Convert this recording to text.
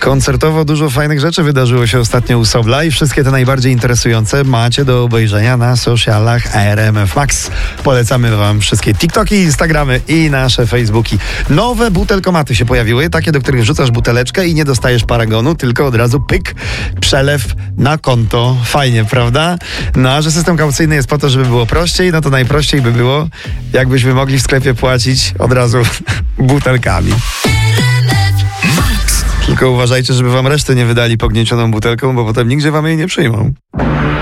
Koncertowo dużo fajnych rzeczy wydarzyło się ostatnio u Sobla i wszystkie te najbardziej interesujące macie do obejrzenia na socialach RMF Max. Polecamy wam wszystkie TikToki, Instagramy i nasze Facebooki. Nowe butelkomaty się pojawiły, takie, do których wrzucasz buteleczkę i nie dostajesz paragonu, tylko od razu pyk, przelew na konto. Fajnie, prawda? No a że system kaucyjny jest po to, żeby było prościej, no to najprościej by było, jakbyśmy mogli w sklepie płacić od razu butelkami. Tylko uważajcie, żeby wam reszty nie wydali pogniecioną butelką, bo potem nigdzie wam jej nie przyjmą.